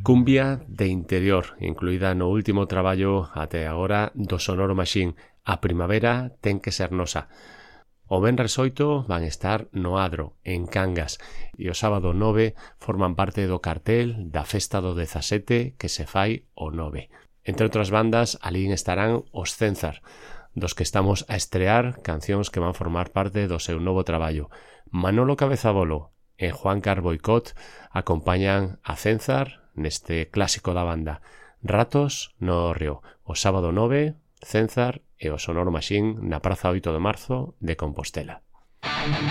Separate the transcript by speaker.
Speaker 1: Cumbia de interior, incluída no último traballo até agora do Sonoro Machine. A primavera ten que ser nosa. O venres 8 van estar no Adro, en Cangas, e o sábado 9 forman parte do cartel da festa do 17 que se fai o 9. Entre outras bandas, alí estarán os Cenzar, dos que estamos a estrear cancións que van formar parte do seu novo traballo. Manolo Cabezabolo e Juancar Boicot acompañan a Cenzar neste clásico da banda. Ratos no Río, o sábado 9, Cenzar e o Sonoro Machine na Praza 8 de Marzo de Compostela.